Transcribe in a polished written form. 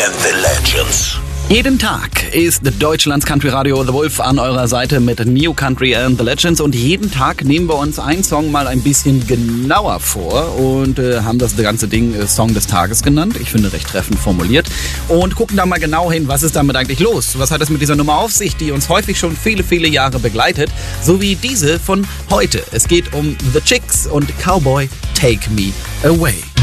and the Legends. Jeden Tag ist Deutschlands Country Radio The Wolf an eurer Seite mit New Country and the Legends und jeden Tag nehmen wir uns einen Song mal ein bisschen genauer vor und haben das ganze Ding Song des Tages genannt. Ich finde, recht treffend formuliert und gucken da mal genau hin, was ist damit eigentlich los? Was hat es mit dieser Nummer auf sich, die uns häufig schon viele, viele Jahre begleitet, so wie diese von heute. Es geht um The Chicks und Cowboy Take Me Away.